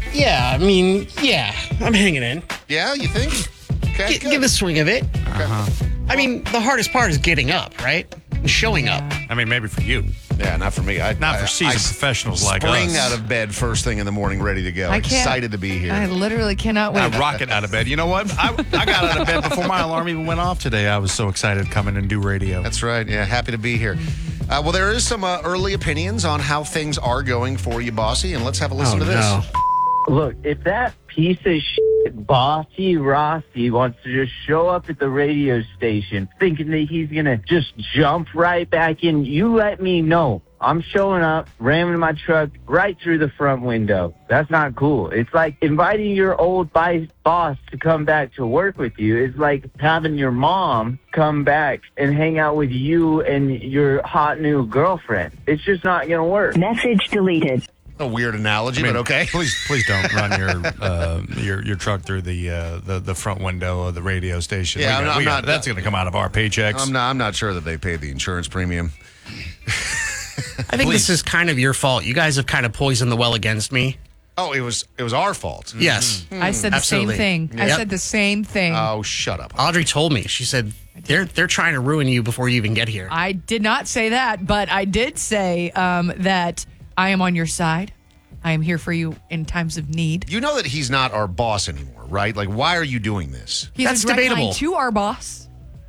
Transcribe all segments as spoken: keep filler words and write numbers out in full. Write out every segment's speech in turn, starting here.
Yeah, I mean, yeah, I'm hanging in. Yeah, you think? Okay, G- good. give a swing of it. Uh-huh. I mean, the hardest part is getting up, right? And showing up. I mean, maybe for you. Yeah, not for me. I, Not for I- seasoned I professionals like spring us. out of bed first thing in the morning, ready to go. I can't- Excited to be here. I literally cannot wait. I rocket out of bed. You know what? I, I got out of bed before my alarm even went off today. I was so excited to come in and do radio. That's right. Yeah, happy to be here. Uh, well, there is some uh, early opinions on how things are going for you, Bossy, and let's have a listen Oh, to this. no. Look, if that piece of shit, Bossy Rossi, wants to just show up at the radio station thinking that he's going to just jump right back in, you let me know. I'm showing up, ramming my truck right through the front window. That's not cool. It's like inviting your old vice boss to come back to work with you. It's like having your mom come back and hang out with you and your hot new girlfriend. It's just not going to work. Message deleted. A weird analogy, I mean, but okay. Please, please don't run your uh, your your truck through the uh, the the front window of the radio station. Yeah, We I'm got- not- we I'm got- not- That's going to come out of our paychecks. I'm not. I'm not sure that they paid the insurance premium. I think Please. this is kind of your fault. You guys have kind of poisoned the well against me. Oh, it was it was our fault. Yes. I said the Absolutely. same thing. I Yep. said the same thing. Oh, shut up. Audrey told me. She said they're they're trying to ruin you before you even get here. I did not say that, but I did say um, that I am on your side. I am here for you in times of need. You know that he's not our boss anymore, right? Like, why are you doing this? He's That's a direct line debatable. to our boss.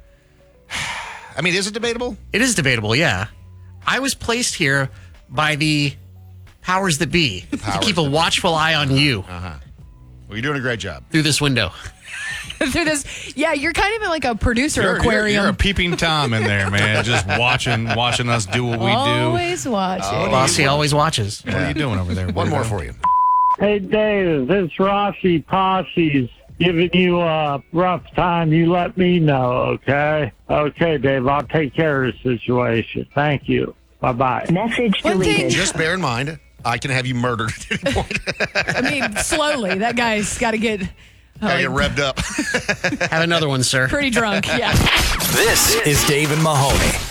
I mean, is it debatable? It is debatable, yeah. I was placed here by the powers that be to powers keep a that be. watchful eye on you Well, you're doing a great job. through this window. Through this, yeah, you're kind of in like a producer You're, you're, aquarium. you're a peeping Tom in there, man. Just watching watching us do what we do. Always watching. Bossy always watches. What are you doing over there? One more weirdo? for you. Hey, Dave, this Rossi Posse's giving you a rough time. You let me know, okay? Okay, Dave, I'll take care of the situation. Thank you. Bye-bye. Message One thing- deleted. Just bear in mind, I can have you murdered at any point. I mean, slowly. That guy's got to get Gotta get revved up. Have another one, sir. pretty drunk. Yeah. This is Dave and Mahoney.